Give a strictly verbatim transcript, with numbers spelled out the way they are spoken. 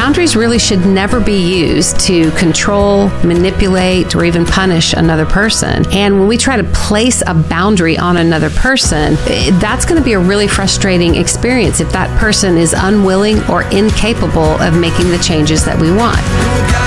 boundaries really should never be used to control, manipulate, or even punish another person. And when we try to place a boundary on another person, that's going to be a really frustrating experience if that person is unwilling or incapable of making the changes that we want.